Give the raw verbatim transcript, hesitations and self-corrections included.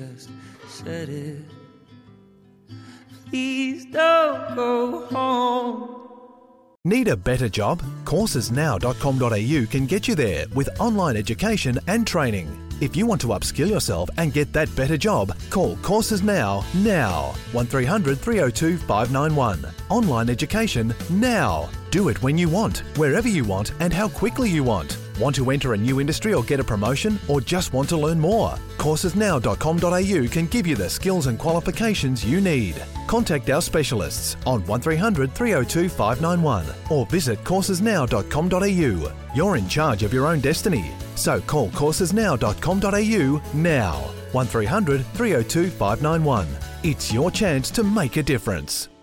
just said it. Please don't go home. Need a better job? courses now dot com dot a u can get you there with online education and training. If you want to upskill yourself and get that better job, call Courses Now, now. one three hundred three oh two five nine one. Online education now. Do it when you want, wherever you want and how quickly you want. Want to enter a new industry or get a promotion, or just want to learn more? courses now dot com dot a u can give you the skills and qualifications you need. Contact our specialists on one three hundred three oh two five nine one or visit courses now dot com dot a u. You're in charge of your own destiny, so call courses now dot com dot a u now. one three hundred three oh two five nine one. It's your chance to make a difference.